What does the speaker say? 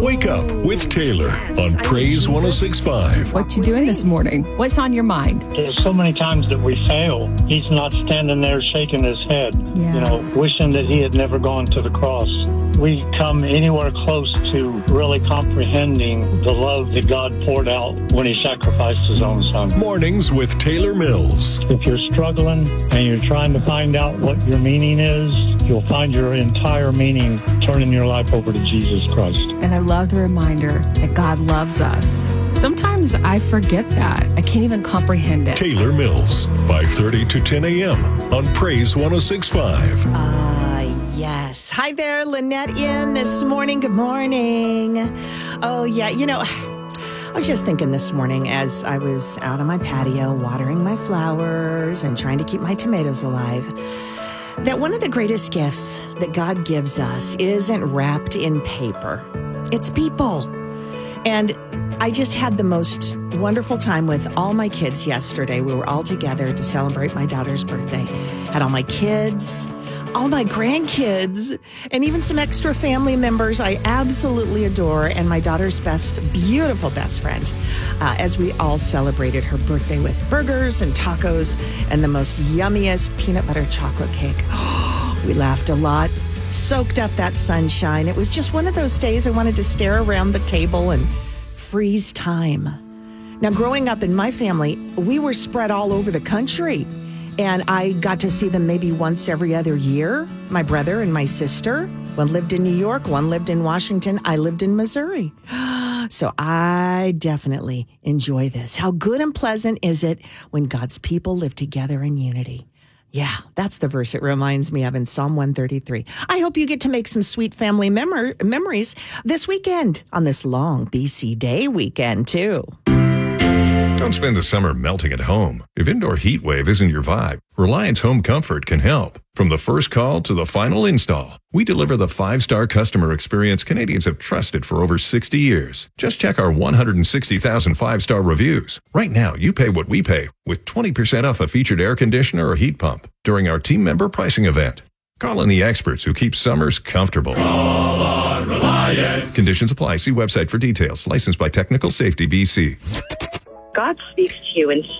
Wake up with Taylor on Praise 106.5. What you doing this morning? What's on your mind? There's so many times that we fail. He's not standing there shaking his head, wishing that he had never gone to the cross. We come anywhere close to really comprehending the love that God poured out when he sacrificed his own son. Mornings with Taylor Mills. If you're struggling and you're trying to find out what your meaning is, you'll find your entire meaning turning your life over to Jesus Christ. And I love the reminder that God loves us. Sometimes I forget that. I can't even comprehend it. Taylor Mills, 5:30 to 10 a.m. on Praise 106.5. Yes. Hi there, Lynette in this morning. Good morning. Oh, yeah. I was just thinking this morning as I was out on my patio watering my flowers and trying to keep my tomatoes alive, that one of the greatest gifts that God gives us isn't wrapped in paper. It's people. And I just had the most wonderful time with all my kids yesterday. We were all together to celebrate my daughter's birthday. Had all my kids, all my grandkids, and even some extra family members I absolutely adore, and my daughter's beautiful best friend, as we all celebrated her birthday with burgers and tacos and the most yummiest peanut butter chocolate cake. We laughed a lot, soaked up that sunshine. It was just one of those days I wanted to stare around the table and freeze time. Now, growing up in my family, we were spread all over the country, and I got to see them maybe once every other year. My brother and my sister, one lived in New York, one lived in Washington, I lived in Missouri. So I definitely enjoy this. How good and pleasant is it when God's people live together in unity? Yeah, that's the verse it reminds me of in Psalm 133. I hope you get to make some sweet family memories this weekend, on this long BC Day weekend, too. Don't spend the summer melting at home. If indoor heat wave isn't your vibe, Reliance Home Comfort can help. From the first call to the final install, we deliver the 5-star customer experience Canadians have trusted for over 60 years. Just check our 160,000 5-star reviews. Right now, you pay what we pay with 20% off a featured air conditioner or heat pump during our team member pricing event. Call in the experts who keep summers comfortable. Call on Reliance. Conditions apply. See website for details. Licensed by Technical Safety BC. God speaks to you in